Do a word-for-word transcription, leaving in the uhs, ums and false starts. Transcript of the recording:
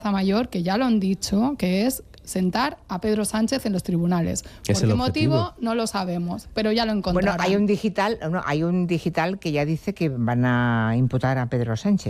Mayor, que ya lo han dicho, que es sentar a Pedro Sánchez en los tribunales. ¿Por qué motivo? No lo sabemos, pero ya lo encontrarán. Bueno, hay un digital, no, hay un digital que ya dice que van a imputar a Pedro Sánchez.